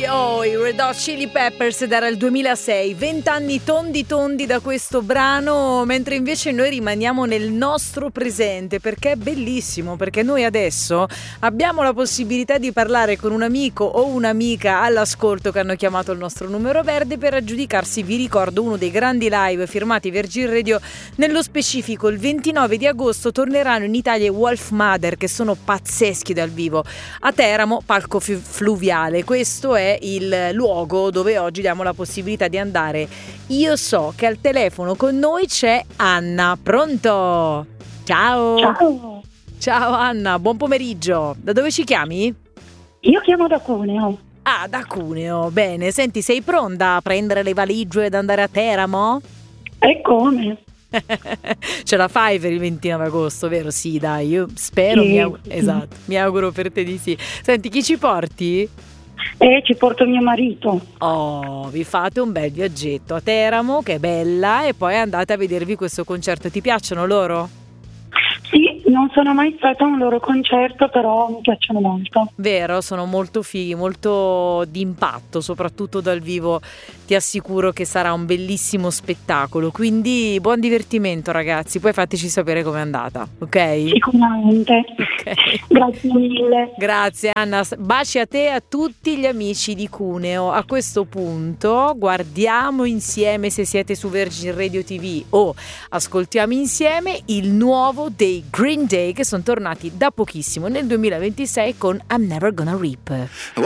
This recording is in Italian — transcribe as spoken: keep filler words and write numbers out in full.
Oh, i Red Hot Chili Peppers, ed era il duemilasei, vent'anni tondi tondi da questo brano, mentre invece noi rimaniamo nel nostro presente, perché è bellissimo, perché noi adesso abbiamo la possibilità di parlare con un amico o un'amica all'ascolto che hanno chiamato il nostro numero verde per aggiudicarsi, vi ricordo, uno dei grandi live firmati Virgin Radio. Nello specifico il ventinove di agosto torneranno in Italia i Wolf Mother, che sono pazzeschi dal vivo, a Teramo, palco f- fluviale. Questo è il luogo dove oggi diamo la possibilità di andare. Io so che al telefono con noi c'è Anna. Pronto? Ciao. Ciao. Ciao Anna, buon pomeriggio. Da dove ci chiami? Io chiamo da Cuneo. Ah, da Cuneo. Bene, senti, sei pronta a prendere le valigie ed andare a Teramo? E come? Ce la fai per il ventinove agosto, vero? Sì, dai, io spero, Sì, mi auguro, sì. esatto, mi auguro per te di sì. Senti, chi ci porti? E ci porto mio marito. Oh, vi fate un bel viaggetto a Teramo, che è bella, e poi andate a vedervi questo concerto. Ti piacciono loro? Sì, non sono mai stata a un loro concerto, però mi piacciono molto. Vero, sono molto fighi, molto d'impatto, soprattutto dal vivo. Ti assicuro che sarà un bellissimo spettacolo, quindi buon divertimento ragazzi, poi fateci sapere com'è andata, ok? Sicuramente. Ok. Grazie mille. Grazie Anna, baci a te e a tutti gli amici di Cuneo. A questo punto guardiamo insieme, se siete su Virgin Radio T V, o ascoltiamo insieme il nuovo dei Green Day, che sono tornati da pochissimo nel duemilaventisei con I'm Never Gonna Reap.